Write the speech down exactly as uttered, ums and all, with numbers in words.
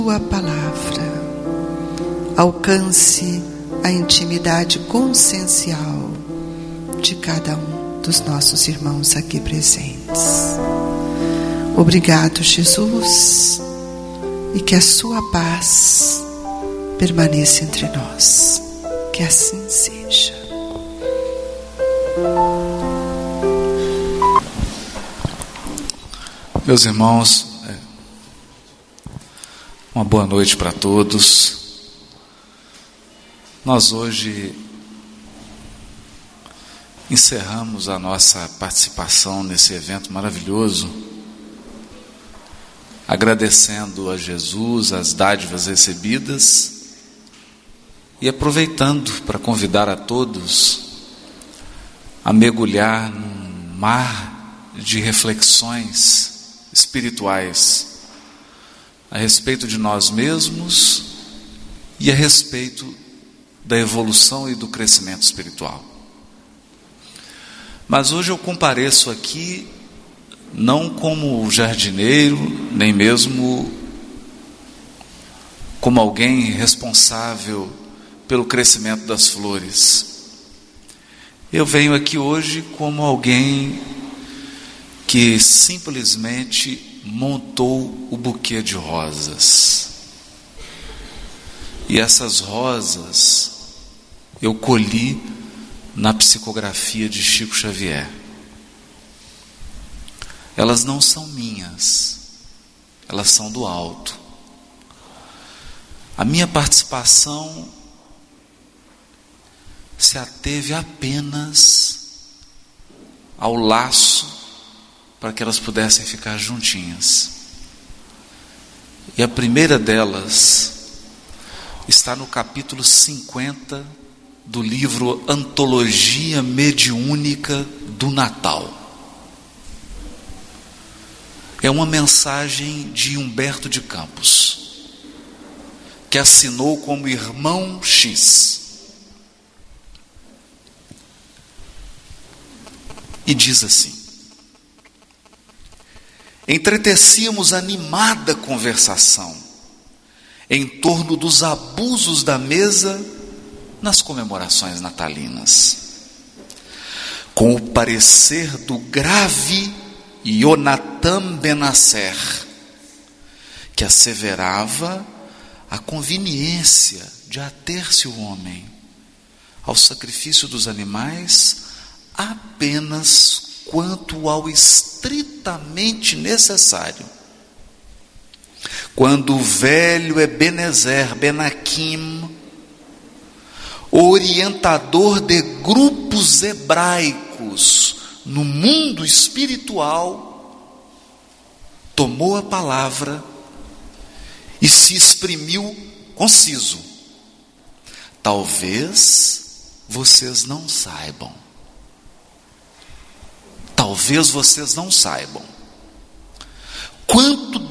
Tua palavra alcance a intimidade consciencial de cada um dos nossos irmãos aqui presentes. Obrigado, Jesus, e que a sua paz permaneça entre nós. Que assim seja. Meus irmãos, uma boa noite para todos. Nós hoje encerramos a nossa participação nesse evento maravilhoso, agradecendo a Jesus as dádivas recebidas e aproveitando para convidar a todos a mergulhar num mar de reflexões espirituais a respeito de nós mesmos e a respeito da evolução e do crescimento espiritual. Mas hoje eu compareço aqui não como jardineiro, nem mesmo como alguém responsável pelo crescimento das flores. Eu venho aqui hoje como alguém que simplesmente montou o buquê de rosas. E essas rosas eu colhi na psicografia de Chico Xavier. Elas não são minhas, elas são do alto. A minha participação se ateve apenas ao laço para que elas pudessem ficar juntinhas. E a primeira delas está no capítulo cinquenta do livro Antologia Mediúnica do Natal. É uma mensagem de Humberto de Campos, que assinou como Irmão X. E diz assim: entretecíamos animada conversação em torno dos abusos da mesa nas comemorações natalinas, com o parecer do grave Yonatan Benasser, que asseverava a conveniência de ater-se o homem ao sacrifício dos animais apenas quanto ao estritamente necessário. Quando o velho Ebenezer Ben-Hakim, orientador de grupos hebraicos no mundo espiritual, tomou a palavra e se exprimiu conciso: talvez vocês não saibam, talvez vocês não saibam quanto